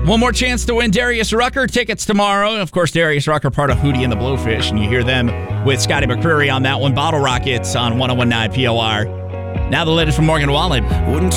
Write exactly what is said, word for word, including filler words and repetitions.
One more chance to win Darius Rucker tickets tomorrow. Of course, Darius Rucker, part of Hootie and the Blowfish, and you hear them with Scotty McCreery on that one. Bottle Rockets on one oh one point nine P O R. Now the latest from Morgan Wallen. Wouldn't